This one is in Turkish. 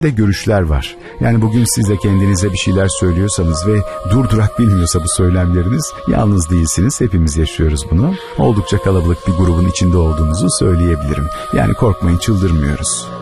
de görüşler var. Yani bugün siz de kendinize bir şeyler söylüyorsanız ve durdurak bilmiyorsa bu söylemleriniz, yalnız değilsiniz. Hepimiz yaşıyoruz bunu. Oldukça kalabalık bir grubun içinde olduğumuzu söyleyebilirim. Yani korkmayın, çıldırmıyoruz.